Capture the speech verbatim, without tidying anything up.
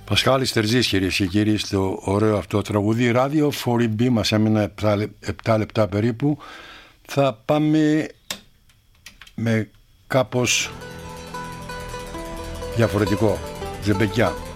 Πασχάλης Τερζής, κυρίες και κύριοι, στο ωραίο αυτό τραγουδί. Ράδιο φορ ι μπι, μας έμεινε επτά λεπτά περίπου. Θα πάμε με κάπως διαφορετικό. Ζεμπεκιά.